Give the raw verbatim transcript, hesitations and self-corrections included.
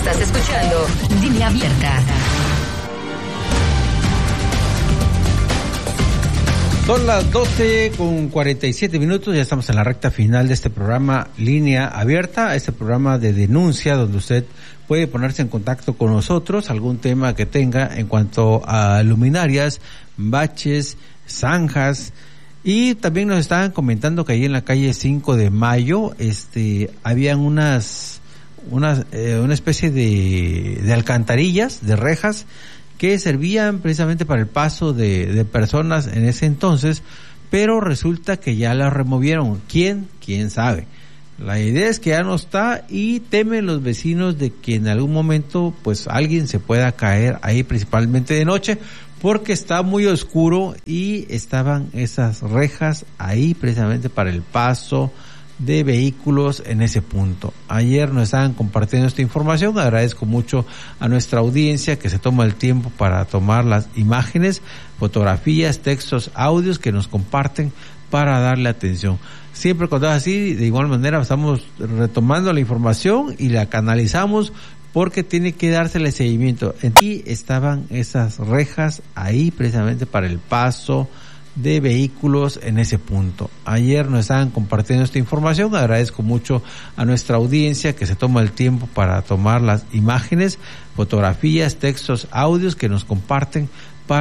Estás escuchando Línea Abierta. Son las doce con cuarenta y siete minutos, ya estamos en la recta final de este programa Línea Abierta, este programa de denuncia donde usted puede ponerse en contacto con nosotros, algún tema que tenga en cuanto a luminarias, baches, zanjas, y también nos estaban comentando que ahí en la calle cinco de mayo, este, habían unas, unas, eh, una especie de, de alcantarillas, de rejas, que servían precisamente para el paso de, de personas en ese entonces, pero resulta que ya las removieron. ¿Quién? ¿Quién sabe? La idea es que ya no está y temen los vecinos de que en algún momento pues alguien se pueda caer ahí, principalmente de noche, porque está muy oscuro y estaban esas rejas ahí precisamente para el paso de vehículos en ese punto. Ayer nos estaban compartiendo esta información, agradezco mucho a nuestra audiencia que se toma el tiempo para tomar las imágenes, fotografías, textos, audios que nos comparten para darle atención. Siempre cuando es así, de igual manera estamos retomando la información y la canalizamos porque tiene que dársele seguimiento. En ti estaban esas rejas ahí precisamente para el paso de vehículos en ese punto. Ayer nos estaban compartiendo esta información, agradezco mucho a nuestra audiencia que se toma el tiempo para tomar las imágenes, fotografías, textos, audios que nos comparten